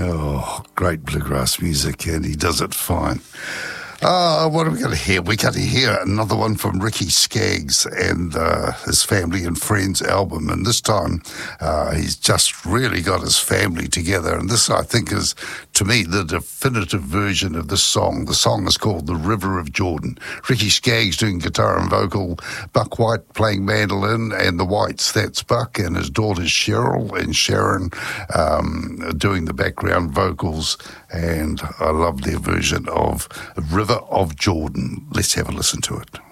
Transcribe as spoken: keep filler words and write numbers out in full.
Oh, great bluegrass music, and he does it fine. Uh, what are we going to hear? We're going to hear another one from Ricky Skaggs and uh, his Family and Friends album. And this time, uh, he's just really got his family together. And this, I think, is, to me, the definitive version of this song. The song is called The River of Jordan. Ricky Skaggs doing guitar and vocal, Buck White playing mandolin, and the Whites, that's Buck, and his daughters Cheryl and Sharon um, doing the background vocals. And I love their version of River of Jordan. Let's have a listen to it.